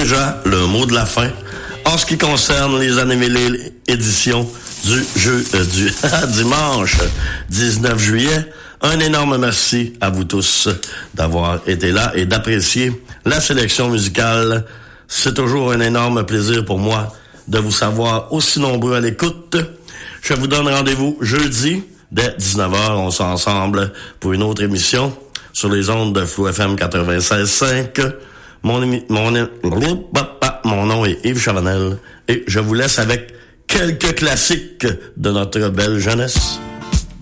déjà le mot de la fin. En ce qui concerne les Animés éditions du dimanche 19 juillet, un énorme merci à vous tous d'avoir été là et d'apprécier la sélection musicale. C'est toujours un énorme plaisir pour moi de vous savoir aussi nombreux à l'écoute. Je vous donne rendez-vous jeudi dès 19h. On sera ensemble pour une autre émission sur les ondes de Flow FM 96.5. Mon nom est Yves Chavanel et je vous laisse avec quelques classiques de notre belle jeunesse.